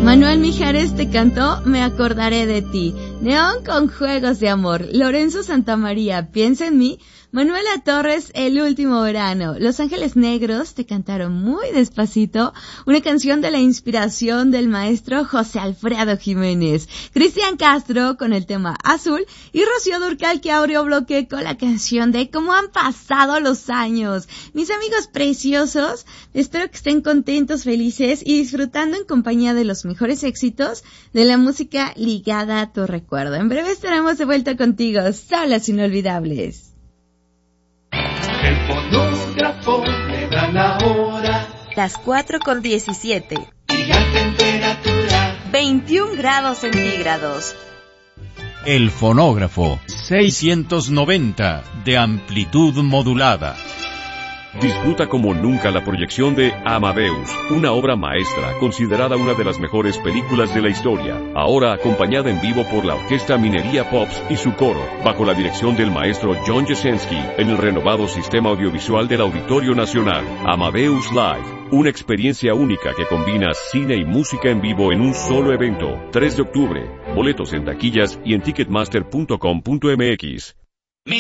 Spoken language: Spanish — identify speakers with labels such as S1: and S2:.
S1: Manuel Mijares te cantó Me acordaré de ti. Neón con Juegos de amor. Lorenzo Santamaría, Piensa en mí. Manuela Torres, El último verano. Los Ángeles Negros te cantaron muy despacito una canción de la inspiración del maestro José Alfredo Jiménez. Cristian Castro con el tema Azul y Rocío Dúrcal que abrió bloque con la canción de Cómo han pasado los años. Mis amigos preciosos, espero que estén contentos, felices y disfrutando en compañía de los mejores éxitos de la música ligada a tu recuerdo. En breve estaremos de vuelta contigo, Solas Inolvidables.
S2: El fonógrafo le da la hora.
S3: Las 4:17.
S2: Y la temperatura
S3: 21 grados centígrados.
S4: El fonógrafo 690 de amplitud modulada.
S5: Disfruta como nunca la proyección de Amadeus, una obra maestra considerada una de las mejores películas de la historia, ahora acompañada en vivo por la Orquesta Minería Pops y su coro, bajo la dirección del maestro John Jasenski, en el renovado sistema audiovisual del Auditorio Nacional. Amadeus Live, una experiencia única que combina cine y música en vivo en un solo evento. 3 de octubre, boletos en taquillas y en ticketmaster.com.mx.